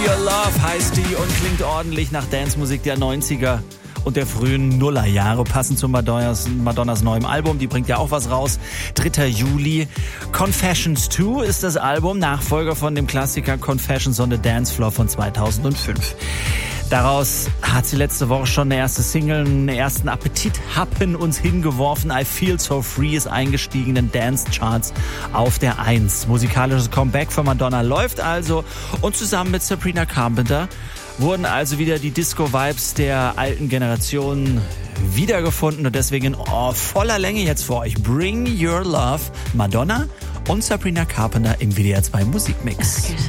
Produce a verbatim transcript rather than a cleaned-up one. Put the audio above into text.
Your Love heißt die und klingt ordentlich nach Dancemusik der neunziger und der frühen Nullerjahre, passend zu Madonnas, Madonnas neuem Album. Die bringt ja auch was raus. dritter Juli. Confessions zwei ist das Album, Nachfolger von dem Klassiker Confessions on the Dance Floor von zweitausendfünf. Daraus hat sie letzte Woche schon eine erste Single, einen ersten Appetithappen uns hingeworfen. I Feel So Free ist eingestiegen in Dance-Charts auf der eins. Musikalisches Comeback von Madonna läuft also. Und zusammen mit Sabrina Carpenter wurden also wieder die Disco-Vibes der alten Generation wiedergefunden. Und deswegen oh, voller Länge jetzt für euch. Bring Your Love, Madonna und Sabrina Carpenter im W D R zwei Musikmix.